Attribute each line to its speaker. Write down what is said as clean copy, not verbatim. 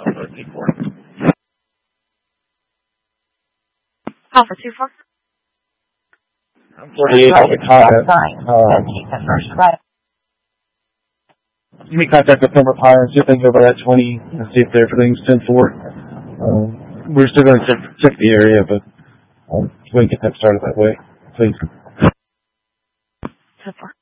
Speaker 1: Call for 2-4.
Speaker 2: 48 Hyatt.
Speaker 1: Right.
Speaker 2: You may contact the Pembroke Hire and see if they can go by that 20 and see if everything's 10-4. We're still going to check the area, but we can get that started that way. Please.
Speaker 1: 10-4.